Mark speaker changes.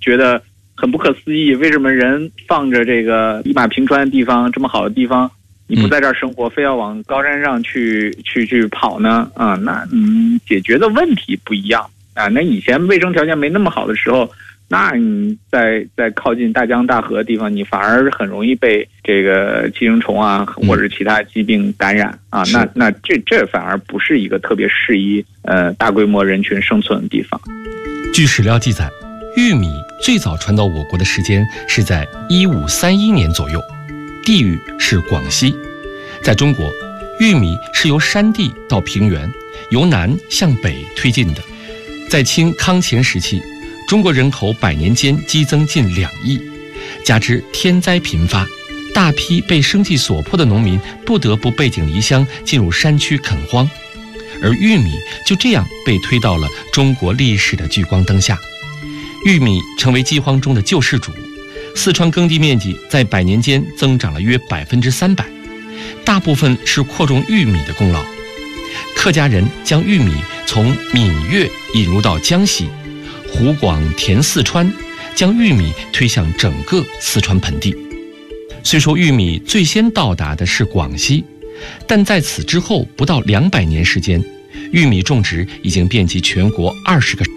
Speaker 1: 觉得很不可思议，为什么人放着这个一马平川的地方，这么好的地方，你不在这儿生活，非要往高山上去跑呢？那解决的问题不一样啊。那以前卫生条件没那么好的时候，那你在靠近大江大河的地方，你反而很容易被这个寄生虫啊或者其他疾病感染啊。那这反而不是一个特别适宜大规模人群生存的地方。
Speaker 2: 据史料记载，玉米最早传到我国的时间是在1531年左右，地域是广西。在中国，玉米是由山地到平原，由南向北推进的。在清康乾时期，中国人口100年间激增近2亿，加之天灾频发，大批被生计所迫的农民不得不背井离乡进入山区垦荒，而玉米就这样被推到了中国历史的聚光灯下。玉米成为饥荒中的救世主，四川耕地面积在100年间增长了约300%，大部分是扩种玉米的功劳。客家人将玉米从闽粤引入到江西，湖广填四川，将玉米推向整个四川盆地。虽说玉米最先到达的是广西，但在此之后不到200年时间，玉米种植已经遍及全国20个